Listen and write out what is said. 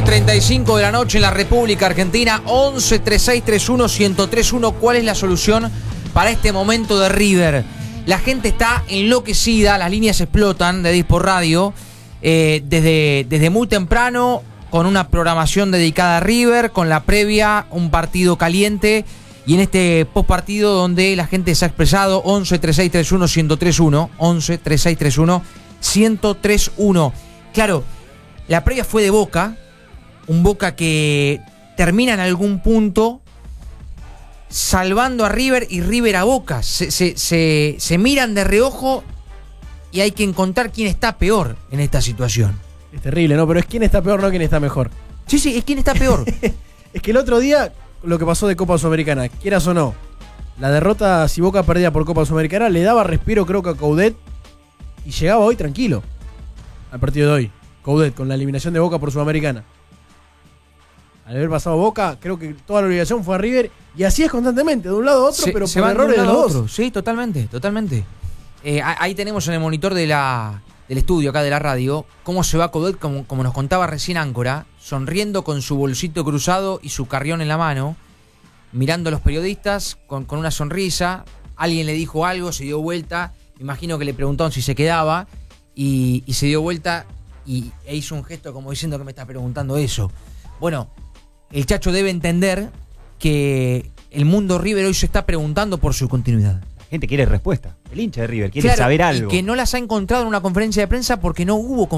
11:35 de la noche en la República Argentina. 11-3631-1031. ¿Cuál es la solución para este momento de River? La gente está enloquecida, las líneas explotan de Dispor Radio desde muy temprano, con una programación dedicada a River, con la previa, un partido caliente, y en este postpartido donde la gente se ha expresado. 11-3631-1031. 11-3631-1031. Claro, la previa fue de Boca, un Boca que termina en algún punto salvando a River y River a Boca. Se miran de reojo y hay que encontrar quién está peor en esta situación. Es terrible, ¿no? Pero es quién está peor, no quién está mejor. Sí, es quién está peor. Es que el otro día, lo que pasó de Copa Sudamericana, quieras o no, la derrota, si Boca perdía por Copa Sudamericana, le daba respiro, creo que a Coudet, y llegaba hoy tranquilo al partido de hoy. Coudet, con la eliminación de Boca por Sudamericana. Al haber pasado Boca, creo que toda la obligación fue a River, y así es constantemente, de un lado a otro, pero por errores de los dos. Sí, totalmente. Ahí tenemos en el monitor del estudio acá de la radio cómo se va Coudet, como nos contaba recién Áncora, sonriendo con su bolsito cruzado y su carrión en la mano, mirando a los periodistas con una sonrisa. Alguien le dijo algo, se dio vuelta, me imagino que le preguntaron si se quedaba, y se dio vuelta e hizo un gesto como diciendo que me está preguntando eso. Bueno, el Chacho debe entender que el mundo River hoy se está preguntando por su continuidad. La gente quiere respuesta. El hincha de River quiere saber algo. Y que no las ha encontrado en una conferencia de prensa porque no hubo